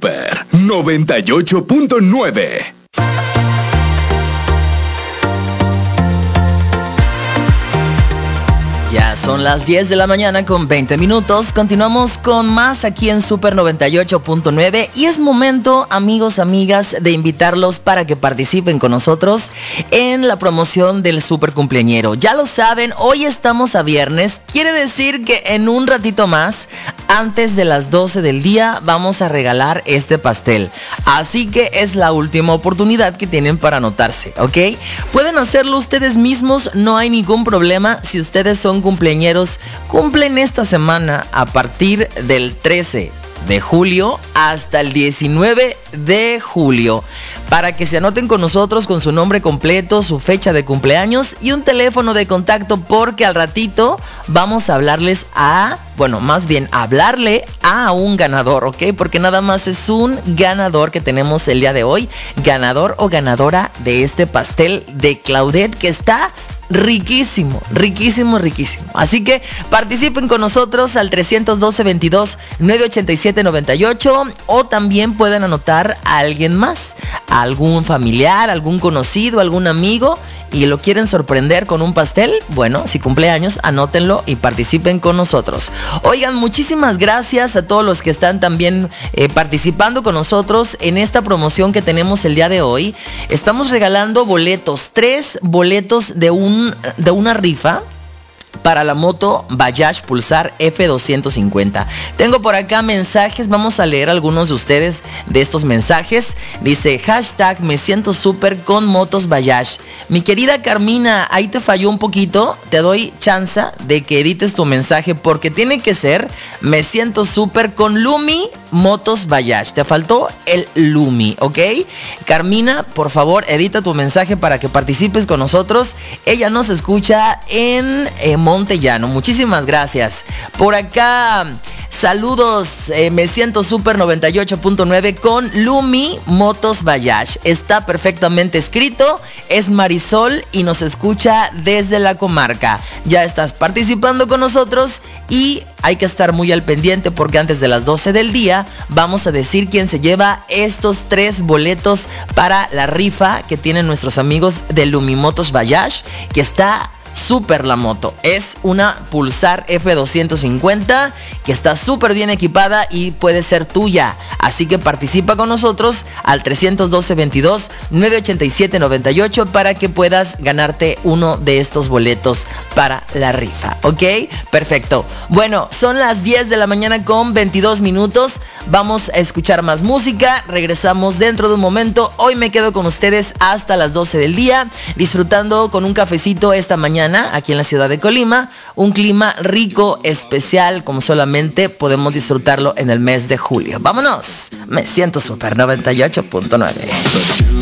Super 98.9. Ya son las 10 de la mañana con 20 minutos. Continuamos con más aquí en Super 98.9 y es momento, amigos, amigas, de invitarlos para que participen con nosotros en la promoción del Super Cumpleañero. Ya lo saben, hoy estamos a viernes, quiere decir que en un ratito más, antes de las 12 del día, vamos a regalar este pastel. Así que es la última oportunidad que tienen para anotarse, ¿ok? Pueden hacerlo ustedes mismos, no hay ningún problema. Si ustedes son cumpleañeros, cumplen esta semana a partir del 13 de julio hasta el 19 de julio, para que se anoten con nosotros con su nombre completo, su fecha de cumpleaños y un teléfono de contacto, porque al ratito vamos a hablarle a un ganador, ¿ok? Porque nada más es un ganador que tenemos el día de hoy, ganador o ganadora de este pastel de Claudette, que está riquísimo, riquísimo, riquísimo. Así que participen con nosotros al 312-22-987-98, o también pueden anotar a alguien más, a algún familiar, algún conocido, algún amigo, y lo quieren sorprender con un pastel. Bueno, si cumple años, anótenlo y participen con nosotros. Oigan, muchísimas gracias a todos los que están también participando con nosotros en esta promoción que tenemos el día de hoy. Estamos regalando boletos, 3 boletos de una rifa para la moto Bajaj Pulsar F250. Tengo por acá mensajes, vamos a leer algunos de ustedes de estos mensajes. Dice, hashtag me siento súper con motos Bajaj. Mi querida Carmina, ahí te falló un poquito, te doy chance de que edites tu mensaje, porque tiene que ser me siento súper con Lumi motos Bajaj. Te faltó el Lumi, ¿ok? Carmina, por favor, edita tu mensaje para que participes con nosotros. Ella nos escucha en Montellano. Muchísimas gracias. Por acá, saludos, me siento Super 98.9 con Lumi Motos Bajaj. Está perfectamente escrito, es Marisol y nos escucha desde la comarca. Ya estás participando con nosotros y hay que estar muy al pendiente, porque antes de las 12 del día vamos a decir quién se lleva estos 3 boletos para la rifa que tienen nuestros amigos de Lumi Motos Bajaj, que está súper la moto. Es una Pulsar F250 que está súper bien equipada y puede ser tuya. Así que participa con nosotros al 312-22-987-98 para que puedas ganarte uno de estos boletos para la rifa, ¿ok? Perfecto. Bueno, son las 10 de la mañana con 22 minutos. Vamos a escuchar más música. Regresamos dentro de un momento. Hoy me quedo con ustedes hasta las 12 del día, disfrutando con un cafecito esta mañana aquí en la ciudad de Colima, un clima rico, especial, como solamente podemos disfrutarlo en el mes de julio. ¡Vámonos! Me siento Super 98.9.